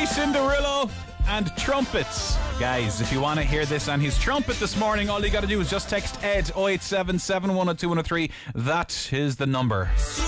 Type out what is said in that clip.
Cinderillo and trumpets. Guys, if you want to hear this on his trumpet this morning, all you got to do is just text Ed 087 7102 103. That is the number.